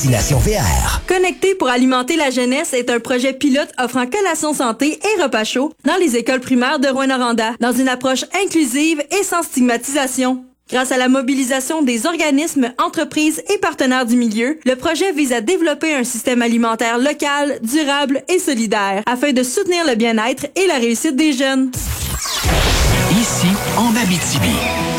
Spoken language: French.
Destination VR. Connecter pour alimenter la jeunesse est un projet pilote offrant collations santé et repas chauds dans les écoles primaires de Rouyn-Noranda, dans une approche inclusive et sans stigmatisation. Grâce à la mobilisation des organismes, entreprises et partenaires du milieu, le projet vise à développer un système alimentaire local, durable et solidaire, afin de soutenir le bien-être et la réussite des jeunes. Ici, en Abitibi,